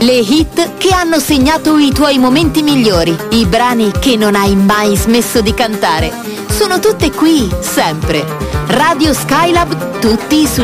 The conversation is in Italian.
Le hit che hanno segnato i tuoi momenti migliori, i brani che non hai mai smesso di cantare. Sono tutte qui, sempre. Radio Skylab, tutti i successi